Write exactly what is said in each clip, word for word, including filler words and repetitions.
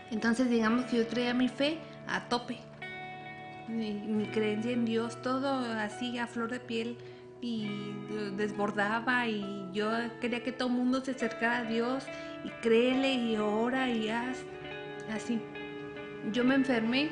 Entonces digamos que yo traía mi fe a tope, mi, mi creencia en Dios, todo así a flor de piel y desbordaba, y yo quería que todo el mundo se acercara a Dios y créele y ora y haz así. Yo me enfermé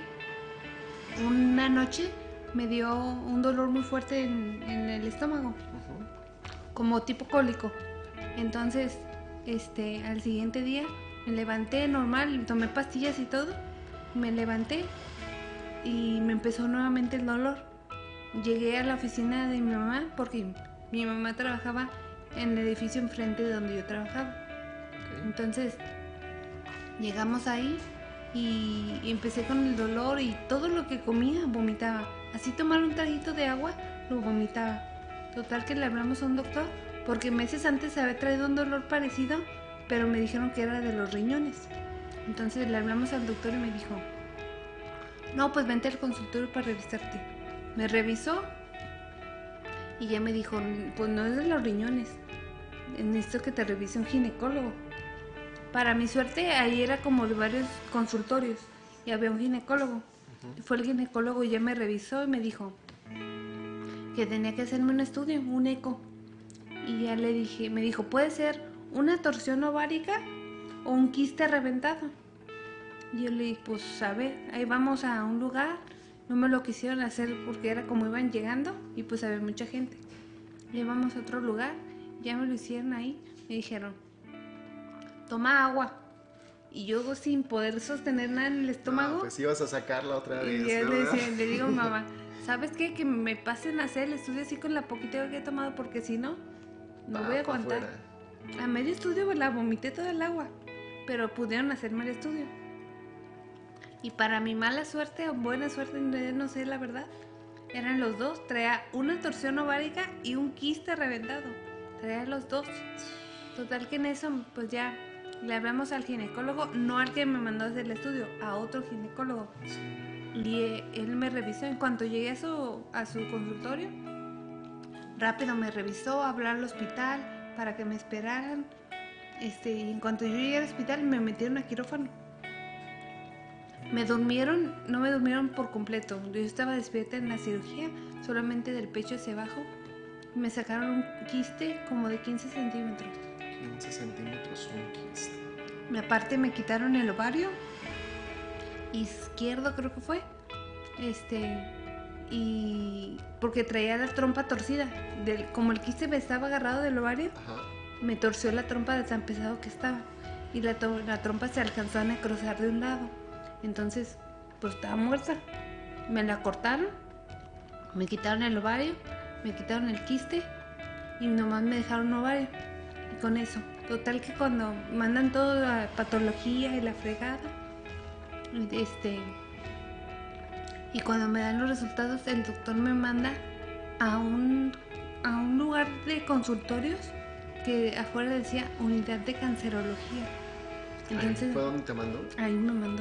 una noche, me dio un dolor muy fuerte en, en el estómago, uh-huh. como tipo cólico. Entonces, este, al siguiente día me levanté normal, tomé pastillas y todo, me levanté y me empezó nuevamente el dolor. Llegué a la oficina de mi mamá porque mi mamá trabajaba en el edificio enfrente de donde yo trabajaba. Okay. Entonces, llegamos ahí y empecé con el dolor y todo lo que comía vomitaba. Así tomar un traguito de agua, lo vomitaba. Total que le hablamos a un doctor porque meses antes había traído un dolor parecido, pero me dijeron que era de los riñones. Entonces le hablamos al doctor y me dijo, no, pues vente al consultorio para revisarte. Me revisó y ya me dijo, pues no es de los riñones, necesito que te revise un ginecólogo. Para mi suerte, ahí era como de varios consultorios y había un ginecólogo. Uh-huh. Fue el ginecólogo y ya me revisó y me dijo que tenía que hacerme un estudio, un eco. Y ya le dije, me dijo, puede ser una torsión ovárica o un quiste reventado. Y yo le dije, pues a ver, ahí vamos a un lugar. No me lo quisieron hacer porque era como iban llegando y pues había mucha gente. Llevamos a otro lugar, ya me lo hicieron ahí, me dijeron, toma agua. Y yo sin poder sostener nada en el estómago. No, pues ibas a sacarla otra vez. Y ¿no? le, decía, le digo a mi mamá, ¿sabes qué? Que me pasen a hacer el estudio así con la poquita que he tomado, porque si no, no ah, voy a aguantar. A medio estudio la vomité toda el agua, pero pudieron hacerme el estudio. Y para mi mala suerte o buena suerte, no sé la verdad, eran los dos. Traía una torsión ovárica y un quiste reventado. Traía los dos. Total que en eso, pues ya le hablamos al ginecólogo, no al que me mandó a hacer el estudio, a otro ginecólogo. Y él me revisó. En cuanto llegué a su, a su consultorio, rápido me revisó, habló al hospital para que me esperaran. Este, y en cuanto yo llegué al hospital, me metieron a quirófano. Me durmieron, no me durmieron por completo. Yo estaba despierta en la cirugía, solamente del pecho hacia abajo. Me sacaron un quiste como de quince centímetros. quince centímetros, un quiste. Aparte me quitaron el ovario izquierdo, creo que fue. Este, y porque traía la trompa torcida. Del, como el quiste me estaba agarrado del ovario, ajá, me torció la trompa de tan pesado que estaba. Y la, la trompa se alcanzó a necrosar de un lado. Entonces, pues estaba muerta. Me la cortaron, me quitaron el ovario, me quitaron el quiste y nomás me dejaron un ovario. Y con eso, total que cuando mandan toda la patología y la fregada, este, y cuando me dan los resultados, el doctor me manda a un, a un lugar de consultorios que afuera decía unidad de cancerología. Entonces, ¿fue donde te mandó? Ahí me mandó.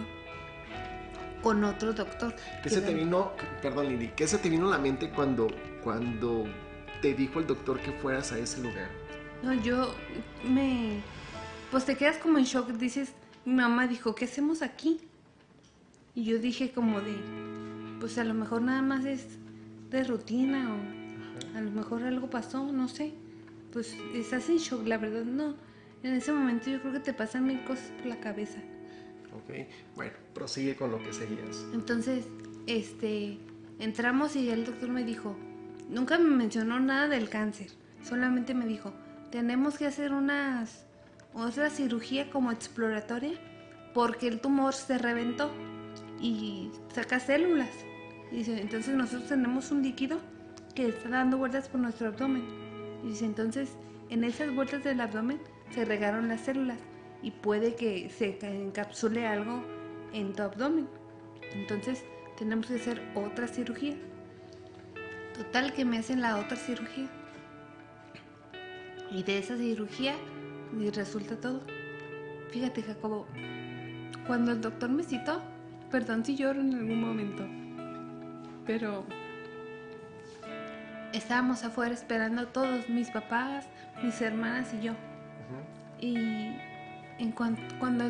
Con otro doctor. ¿Qué se te vino, perdón Lili, qué se te vino a la mente cuando, cuando te dijo el doctor que fueras a ese lugar? No, yo me... Pues te quedas como en shock, dices, mi mamá dijo, ¿qué hacemos aquí? Y yo dije como de, pues a lo mejor nada más es de rutina o ajá, a lo mejor algo pasó, no sé. Pues estás en shock, la verdad, no. En ese momento yo creo que te pasan mil cosas por la cabeza. Ok, bueno, prosigue con lo que seguías. Entonces, este, entramos y el doctor me dijo, nunca me mencionó nada del cáncer, solamente me dijo, tenemos que hacer unas, otra cirugía como exploratoria porque el tumor se reventó y saca células. Y dice, entonces nosotros tenemos un líquido que está dando vueltas por nuestro abdomen. Y dice, entonces en esas vueltas del abdomen se regaron las células y puede que se encapsule algo en tu abdomen. Entonces tenemos que hacer otra cirugía. Total que me hacen la otra cirugía. Y de esa cirugía y resulta todo. Fíjate, Jacobo, cuando el doctor me citó, perdón si lloro en algún momento, pero estábamos afuera esperando todos, mis papás, mis hermanas y yo. Uh-huh. Y en cuanto, cuando